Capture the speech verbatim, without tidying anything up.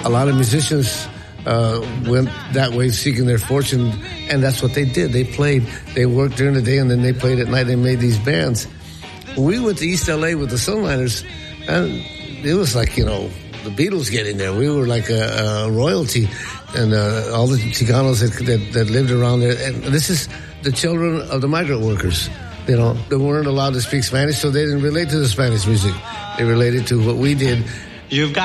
a lot of musicians uh, went that way seeking their fortune, and that's what they did. They played, they worked during the day, and then they played at night. They made these bands. We went to East L A with the Sunliners, and it was like, you know, the Beatles getting there. We were like a, a royalty, and uh, all the Chicanos that, that, that lived around there. And this is the children of the migrant workers. You know, they weren't allowed to speak Spanish, so they didn't relate to the Spanish music. They related to what we did. You've got